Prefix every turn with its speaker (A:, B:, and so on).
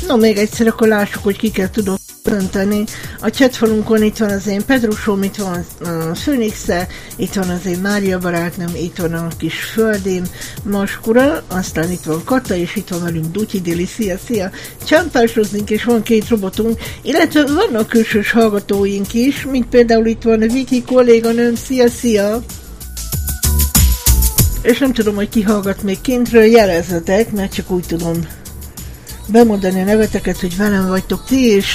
A: No, még egyszer akkor lássuk, hogy kiket tudok önteni. A chatfalunkon itt van az én Pedrusóm, itt van a Főnixe, itt van az én Mária barátnőm, itt van a kis Földém, Maskura, aztán itt van Kata, és itt van velünk Dutyi Dili, szia! Csámpásozunk, és van 2 robotunk, illetve vannak külsős hallgatóink is, mint például itt van a Viki kolléganőm, szia! És nem tudom, hogy ki hallgat még kintről, jelezzetek, mert csak úgy tudom bemondani a neveteket, hogy velem vagytok ti, és